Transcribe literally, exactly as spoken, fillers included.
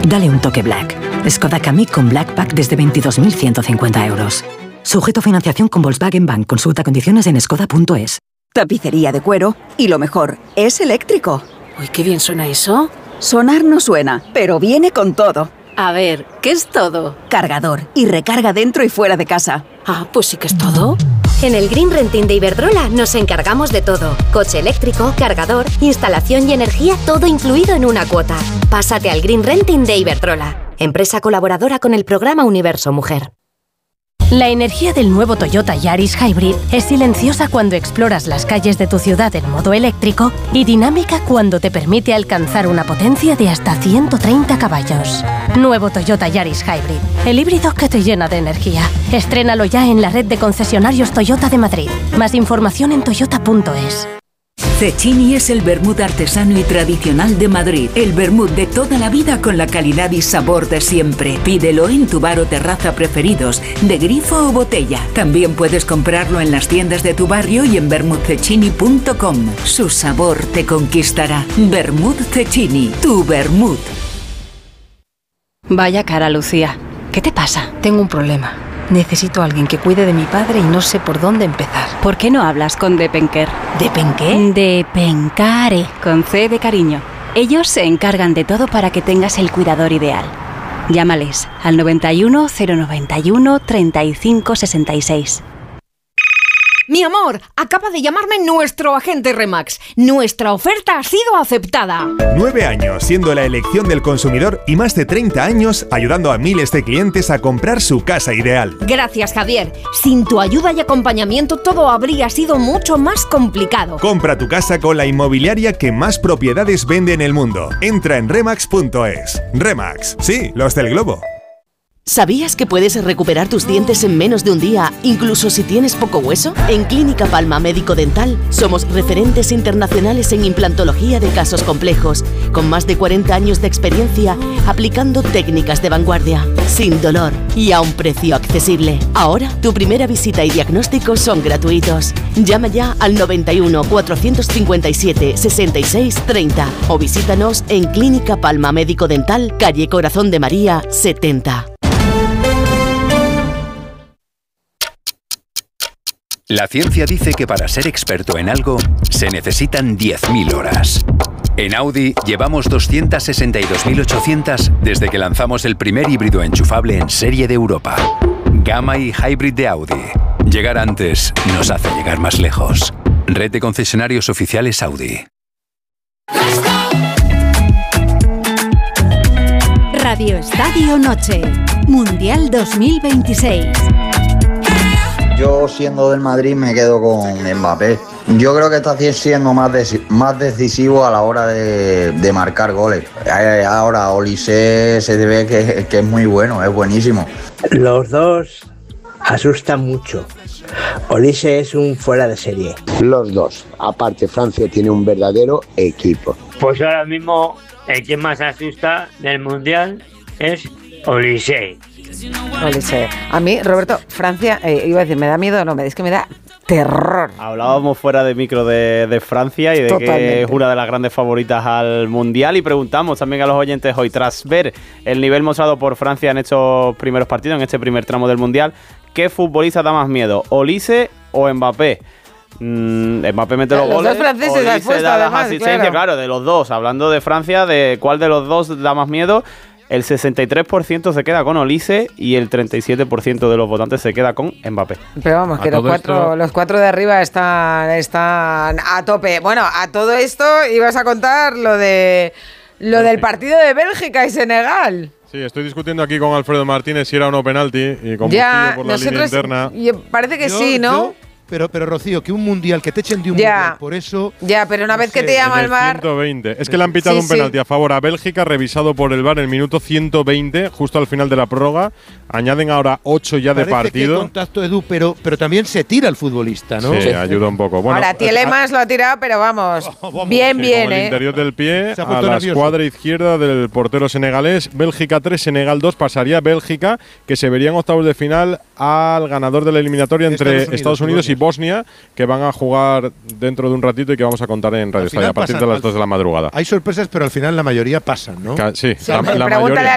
Dale un toque Black. Skoda Kamiq con Black Pack desde veintidós mil ciento cincuenta euros. Sujeto a financiación con Volkswagen Bank. Consulta condiciones en skoda punto es. Tapicería de cuero y lo mejor, es eléctrico. Uy, qué bien suena eso. Sonar no suena, pero viene con todo. A ver, ¿qué es todo? Cargador y recarga dentro y fuera de casa. Ah, pues sí que es todo. En el Green Renting de Iberdrola nos encargamos de todo. Coche eléctrico, cargador, instalación y energía, todo incluido en una cuota. Pásate al Green Renting de Iberdrola, empresa colaboradora con el programa Universo Mujer. La energía del nuevo Toyota Yaris Hybrid es silenciosa cuando exploras las calles de tu ciudad en modo eléctrico y dinámica cuando te permite alcanzar una potencia de hasta ciento treinta caballos. Nuevo Toyota Yaris Hybrid, el híbrido que te llena de energía. Estrénalo ya en la red de concesionarios Toyota de Madrid. Más información en toyota punto es. Cecchini es el vermut artesano y tradicional de Madrid. El vermut de toda la vida con la calidad y sabor de siempre. Pídelo en tu bar o terraza preferidos, de grifo o botella. También puedes comprarlo en las tiendas de tu barrio y en vermut cecchini punto com. Su sabor te conquistará. Vermut Cecchini, tu vermut. Vaya cara, Lucía. ¿Qué te pasa? Tengo un problema. Necesito a alguien que cuide de mi padre y no sé por dónde empezar. ¿Por qué no hablas con Depenker? ¿Depenqué? Depencare, con C de cariño. Ellos se encargan de todo para que tengas el cuidador ideal. Llámales al noventa y uno, cero noventa y uno, treinta y cinco sesenta y seis. Mi amor, acaba de llamarme nuestro agente Remax. Nuestra oferta ha sido aceptada. Nueve años siendo la elección del consumidor y más de treinta años ayudando a miles de clientes a comprar su casa ideal. Gracias, Javier. Sin tu ayuda y acompañamiento todo habría sido mucho más complicado. Compra tu casa con la inmobiliaria que más propiedades vende en el mundo. Entra en remax punto es. Remax, sí, los del globo. ¿Sabías que puedes recuperar tus dientes en menos de un día, incluso si tienes poco hueso? En Clínica Palma Médico Dental somos referentes internacionales en implantología de casos complejos, con más de cuarenta años de experiencia aplicando técnicas de vanguardia, sin dolor y a un precio accesible. Ahora, tu primera visita y diagnóstico son gratuitos. Llama ya al noventa y uno, cuatrocientos cincuenta y siete, sesenta y seis, treinta o visítanos en Clínica Palma Médico Dental, calle Corazón de María, setenta. La ciencia dice que para ser experto en algo se necesitan diez mil horas. En Audi llevamos doscientas sesenta y dos mil ochocientas desde que lanzamos el primer híbrido enchufable en serie de Europa. Gamma y Hybrid de Audi. Llegar antes nos hace llegar más lejos. Red de concesionarios oficiales Audi. Radio Estadio Noche. Mundial dos mil veintiséis. Yo, siendo del Madrid, me quedo con Mbappé. Yo creo que está siendo más, de, más decisivo a la hora de, de marcar goles. Ahora, Olise se ve que, que es muy bueno, es buenísimo. Los dos asustan mucho. Olise es un fuera de serie. Los dos. Aparte, Francia tiene un verdadero equipo. Pues ahora mismo, el que más asusta del Mundial es Olise. Olise. A mí, Roberto, Francia, eh, iba a decir, ¿me da miedo o no? Es que me da terror. Hablábamos fuera de micro de, de Francia y de Totalmente. que es una de las grandes favoritas al Mundial, y preguntamos también a los oyentes hoy, tras ver el nivel mostrado por Francia en estos primeros partidos, en este primer tramo del Mundial, ¿qué futbolista da más miedo, Olise o Mbappé? Mm, Mbappé mete los, los goles, dos franceses Olise puesto, da las además, asistencias, claro. claro, de los dos. Hablando de Francia, de cuál de los dos da más miedo, el sesenta y tres por ciento se queda con Olise y el treinta y siete por ciento de los votantes se queda con Mbappé. Pero vamos, que los cuatro, esto... los cuatro de arriba están, están a tope. Bueno, a todo esto ibas a contar lo de lo del partido de Bélgica y Senegal. Sí, estoy discutiendo aquí con Alfredo Martínez si era o no penalti y con ya, por la línea interna. Parece que yo, sí, ¿no? Yo, Pero, pero Rocío, que un mundial, que te echen de un ya, mundial, por eso... Ya, pero una vez que te llama el V A R... ciento veinte. Es que le han pitado sí, un penalti sí. a favor a Bélgica, revisado por el V A R en el minuto ciento veinte, justo al final de la prórroga. Añaden ahora ocho ya Parece de partido. Que contacto, Edu, pero, pero también se tira el futbolista, ¿no? Sí, sí. ayuda un poco. Bueno, ahora, Tielemans lo ha tirado, pero vamos, oh, vamos. bien, sí, bien, con ¿eh? el interior del pie a la nervioso. escuadra izquierda del portero senegalés. Bélgica tres, Senegal dos. Pasaría Bélgica, que se vería en octavos de final al ganador de la eliminatoria entre Estados Unidos, Estados Unidos y Bosnia, que van a jugar dentro de un ratito y que vamos a contar en Radio Estadio a partir pasan, de las dos de la madrugada. Hay sorpresas, pero al final la mayoría pasan, ¿no? Sí, sí la, la mayoría.